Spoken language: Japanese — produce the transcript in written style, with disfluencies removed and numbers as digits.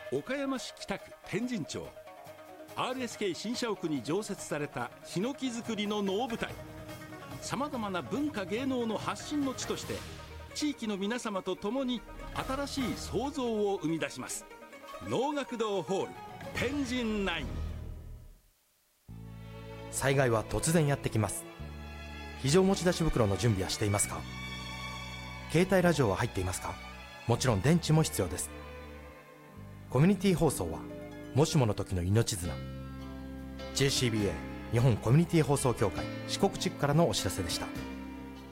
岡山市北区天神町 RSK 新社屋に常設されたヒノキ作りの能舞台。さまざまな文化芸能の発信の地として地域の皆様と共に新しい創造を生み出します。能楽堂ホール天神9。 災害は突然やってきます。非常持ち出し袋の準備はしていますか？携帯ラジオは入っていますか？もちろん電池も必要です。コミュニティ放送はもしもの時の命綱。 JCBA 日本コミュニティ放送協会四国地区からのお知らせでした。